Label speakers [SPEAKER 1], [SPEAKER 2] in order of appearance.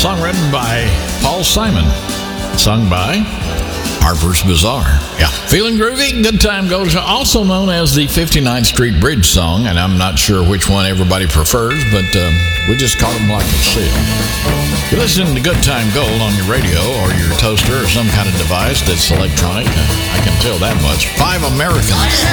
[SPEAKER 1] song written by Paul Simon, sung by Harper's Bazaar. Yeah, feeling groovy? Good Time Goes, also known as the 59th Street Bridge song, and I'm not sure which one everybody prefers, but we just call them like it's said. You're listening to Good Time Gold on your radio or your toaster or some kind of device that's electronic. I can tell that much. 5 Americans.